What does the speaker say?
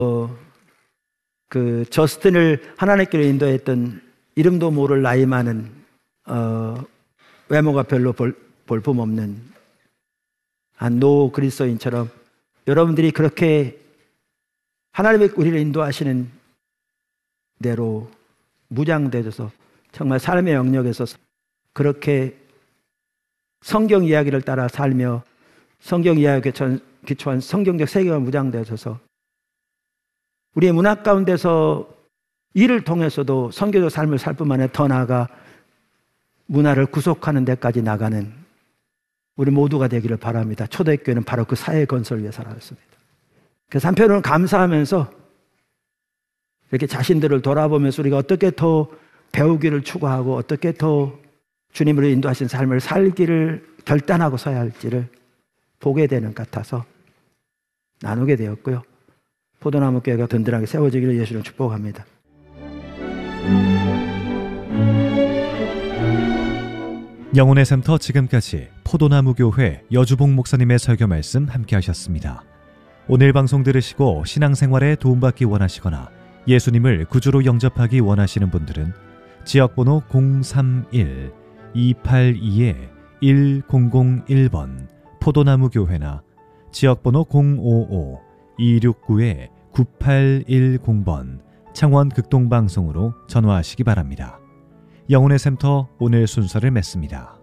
그 저스틴을 하나님께로 인도했던 이름도 모를 나이 많은 외모가 별로 볼품없는 한 노 그리스도인처럼 여러분들이 그렇게 하나님의 우리를 인도하시는 대로 무장되어서 정말 삶의 영역에서 그렇게 성경 이야기를 따라 살며 성경 이야기에 기초한 성경적 세계가 무장되어서 우리의 문화 가운데서 이를 통해서도 선교적 삶을 살 뿐만 아니라 더 나아가 문화를 구속하는 데까지 나가는 우리 모두가 되기를 바랍니다. 초대교회는 바로 그 사회 건설을 위해 살아왔습니다. 그래서 한편으로는 감사하면서 이렇게 자신들을 돌아보면서 우리가 어떻게 더 배우기를 추구하고 어떻게 더 주님으로 인도하신 삶을 살기를 결단하고 서야 할지를 보게 되는 것 같아서 나누게 되었고요. 포도나무 교회가 든든하게 세워지기를 예수님 축복합니다. 영혼의 샘터 지금까지 포도나무 교회 여주봉 목사님의 설교 말씀 함께 하셨습니다. 오늘 방송 들으시고 신앙생활에 도움받기 원하시거나 예수님을 구주로 영접하기 원하시는 분들은 지역번호 031-282-1001번 포도나무 교회나 지역번호 055-269-9810번 창원 극동방송으로 전화하시기 바랍니다. 영혼의 샘터 오늘 순서를 맺습니다.